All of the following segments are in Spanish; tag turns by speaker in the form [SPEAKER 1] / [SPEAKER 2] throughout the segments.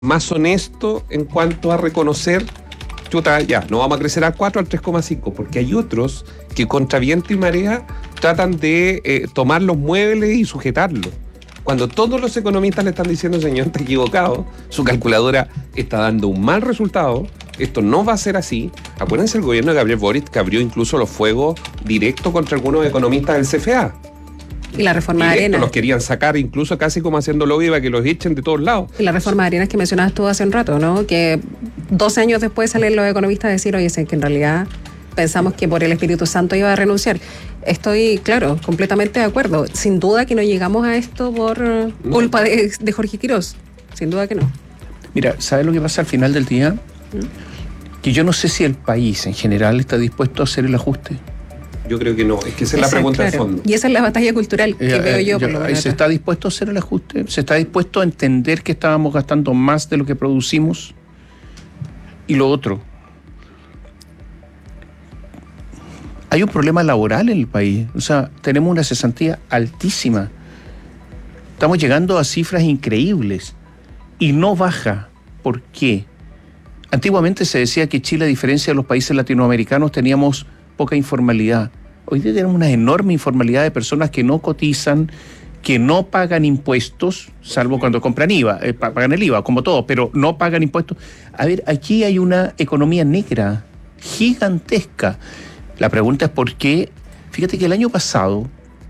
[SPEAKER 1] más honesto en cuanto a reconocer, chuta, ya, no vamos a crecer a 4, al 3,5, porque hay otros que contra viento y marea tratan de tomar los muebles y sujetarlos. Cuando todos los economistas le están diciendo, señor, está equivocado, su calculadora está dando un mal resultado, esto no va a ser así. Acuérdense el gobierno de Gabriel Boric que abrió incluso los fuegos directos contra algunos economistas del CFA.
[SPEAKER 2] Y la reforma de Arenas.
[SPEAKER 1] Los querían sacar incluso casi como haciendo lobby para que los echen de todos lados.
[SPEAKER 2] Y la reforma de Arenas que mencionabas tú hace un rato, ¿no? Que 12 años después salen los economistas a decir, oye, sé que en realidad pensamos que por el Espíritu Santo iba a renunciar. Estoy, claro, completamente de acuerdo. Sin duda que no llegamos a esto por culpa de Jorge Quirós. Sin duda que no.
[SPEAKER 3] Mira, ¿sabes lo que pasa al final del día? Que yo no sé si el país en general está dispuesto a hacer el ajuste.
[SPEAKER 1] Yo creo que no, es que esa es la pregunta de fondo.
[SPEAKER 2] Y esa es la batalla cultural que veo yo por lo menos.
[SPEAKER 3] ¿Se está dispuesto a hacer el ajuste? ¿Se está dispuesto a entender que estábamos gastando más de lo que producimos? Y lo otro, hay un problema laboral en el país. O sea, tenemos una cesantía altísima. Estamos llegando a cifras increíbles y no baja. ¿Por qué? Antiguamente se decía que Chile, a diferencia de los países latinoamericanos, teníamos poca informalidad. Hoy día tenemos una enorme informalidad de personas que no cotizan, que no pagan impuestos, salvo cuando compran IVA, pagan el IVA, como todo, pero no pagan impuestos. A ver, aquí hay una economía negra gigantesca. La pregunta es por qué. Fíjate que el año pasado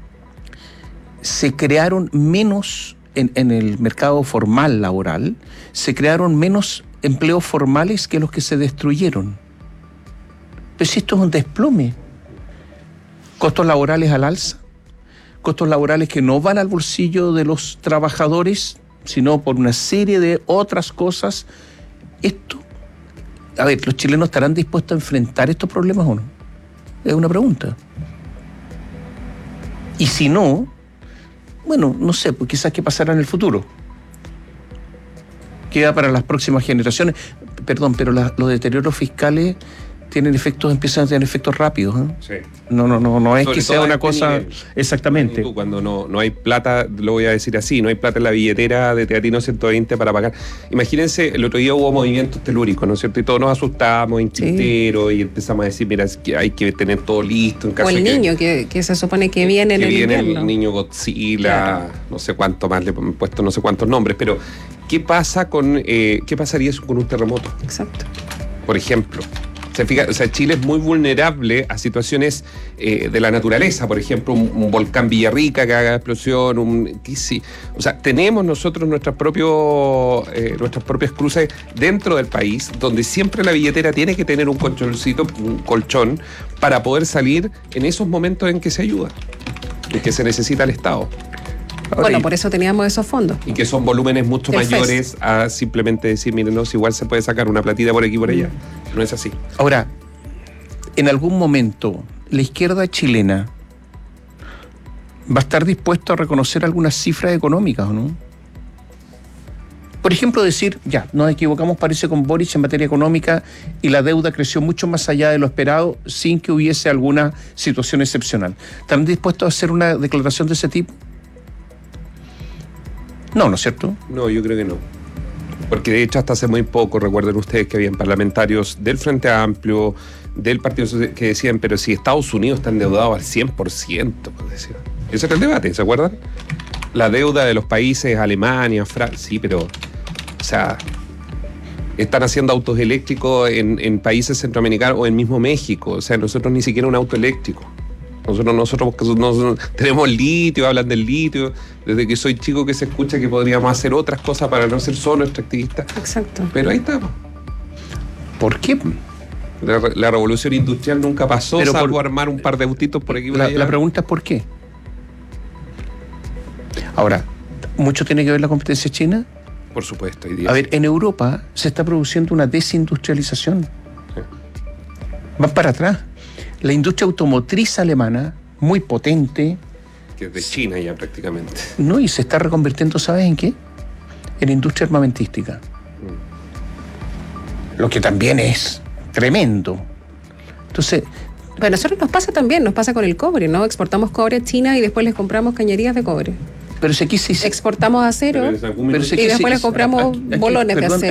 [SPEAKER 3] se crearon menos, en el mercado formal laboral, se crearon menos empleos formales que los que se destruyeron. Pero si esto es un desplome. Costos laborales al alza, costos laborales que no van al bolsillo de los trabajadores, sino por una serie de otras cosas. Esto, a ver, ¿los chilenos estarán dispuestos a enfrentar estos problemas o no? Es una pregunta. Y si no, bueno, no sé, pues quizás qué pasará en el futuro. Queda para las próximas generaciones. Perdón, pero los deterioros fiscales empiezan a tener efectos rápidos, ¿eh?
[SPEAKER 1] Sí.
[SPEAKER 3] No es
[SPEAKER 1] sobre
[SPEAKER 3] que sea una cosa.
[SPEAKER 1] Nivel.
[SPEAKER 3] Exactamente.
[SPEAKER 1] Cuando no hay plata, lo voy a decir así, no hay plata en la billetera de Teatino 120 para pagar. Imagínense, el otro día hubo movimientos telúricos, ¿no es cierto? Y todos nos asustamos en Quintero y empezamos a decir, mira, es que hay que tener todo listo en caso
[SPEAKER 2] o el
[SPEAKER 1] de
[SPEAKER 2] niño que se supone que viene en el invierno.
[SPEAKER 1] Que viene el niño Godzilla, claro. No sé cuánto más, le han puesto no sé cuántos nombres, pero ¿qué pasaría con un terremoto?
[SPEAKER 2] Exacto.
[SPEAKER 1] Por ejemplo. O sea, Chile es muy vulnerable a situaciones de la naturaleza, por ejemplo, un volcán Villarrica que haga explosión, o sea, tenemos nosotros nuestras propias cruces dentro del país, donde siempre la billetera tiene que tener un colchón, para poder salir en esos momentos en que se ayuda, en que se necesita el Estado.
[SPEAKER 2] Bueno, por eso teníamos esos fondos.
[SPEAKER 1] Y que son volúmenes mucho mayores a simplemente decir, miren, no, si igual se puede sacar una platita por aquí y por allá. No es así.
[SPEAKER 3] Ahora, en algún momento, la izquierda chilena va a estar dispuesta a reconocer algunas cifras económicas, ¿o no? Por ejemplo, decir, ya, nos equivocamos, parece, con Boric en materia económica y la deuda creció mucho más allá de lo esperado sin que hubiese alguna situación excepcional. ¿Están dispuestos a hacer una declaración de ese tipo? No, ¿no es cierto?
[SPEAKER 1] No, yo creo que no. Porque de hecho hasta hace muy poco, recuerden ustedes que habían parlamentarios del Frente Amplio, del Partido Social, que decían, pero si Estados Unidos está endeudado al 100%, pues decían. Ese era el debate, ¿se acuerdan? La deuda de los países, Alemania, Francia, sí, pero, o sea, están haciendo autos eléctricos en países centroamericanos o en mismo México. O sea, nosotros ni siquiera un auto eléctrico. Nosotros tenemos litio, hablan del litio. Desde que soy chico que se escucha que podríamos hacer otras cosas para no ser solo extractivistas.
[SPEAKER 2] Exacto.
[SPEAKER 1] Pero ahí estamos.
[SPEAKER 3] ¿Por qué?
[SPEAKER 1] La revolución industrial nunca pasó, pero salvo armar un par de autitos por aquí.
[SPEAKER 3] La pregunta es ¿por qué? Ahora, ¿mucho tiene que ver la competencia china?
[SPEAKER 1] Por supuesto.
[SPEAKER 3] A ver, en Europa se está produciendo una desindustrialización. Sí. Van para atrás. La industria automotriz alemana, muy potente.
[SPEAKER 1] Que es de China ya prácticamente.
[SPEAKER 3] No, y se está reconvirtiendo, ¿sabes en qué? En industria armamentística. Lo que también es tremendo. Entonces...
[SPEAKER 2] Pero a nosotros nos pasa también, nos pasa con el cobre, ¿no? Exportamos cobre a China y después les compramos cañerías de cobre.
[SPEAKER 3] Pero si aquí se
[SPEAKER 2] exportamos acero
[SPEAKER 1] Pero en algún minuto-
[SPEAKER 3] Pero si
[SPEAKER 2] y
[SPEAKER 3] aquí
[SPEAKER 2] después
[SPEAKER 3] se-
[SPEAKER 2] le compramos
[SPEAKER 3] aquí-
[SPEAKER 2] bolones de
[SPEAKER 3] perdón,
[SPEAKER 2] acero.